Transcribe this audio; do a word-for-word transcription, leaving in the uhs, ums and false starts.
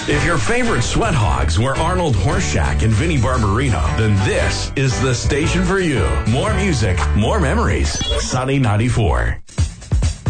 If your favorite sweat hogs were Arnold Horseshack and Vinnie Barbarino, then this is the station for you. More music, more memories. Sunny ninety-four.